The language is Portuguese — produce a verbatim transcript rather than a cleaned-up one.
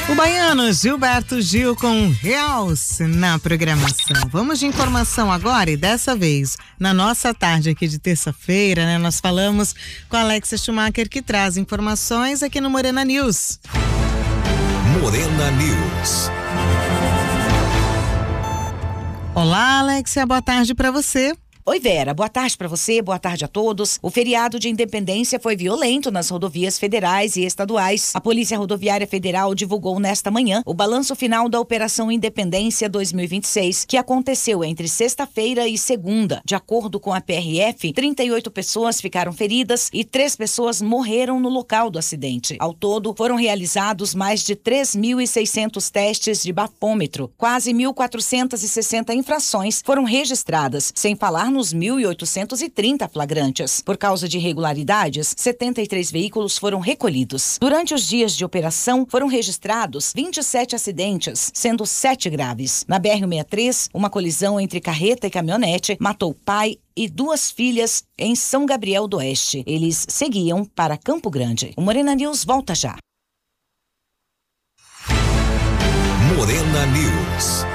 O baiano Gilberto Gil com Realce na programação. Vamos de informação agora e dessa vez, na nossa tarde aqui de terça-feira, né? Nós falamos com a Alexia Schumacher, que traz informações aqui no Morena News. Morena News. Olá, Alexia, boa tarde para você. Oi, Vera, boa tarde para você, boa tarde a todos. O feriado de Independência foi violento nas rodovias federais e estaduais. A Polícia Rodoviária Federal divulgou nesta manhã o balanço final da Operação Independência dois mil e vinte e seis, que aconteceu entre sexta-feira e segunda. De acordo com a P R F, trinta e oito pessoas ficaram feridas e três pessoas morreram no local do acidente. Ao todo, foram realizados mais de três mil e seiscentos testes de bafômetro. Quase mil quatrocentas e sessenta infrações foram registradas, sem falar nos mil oitocentos e trinta flagrantes. Por causa de irregularidades, setenta e três veículos foram recolhidos. Durante os dias de operação, foram registrados vinte e sete acidentes, sendo sete graves. Na B R cento e sessenta e três, uma colisão entre carreta e caminhonete matou pai e duas filhas em São Gabriel do Oeste. Eles seguiam para Campo Grande. O Morena News volta já. Morena News.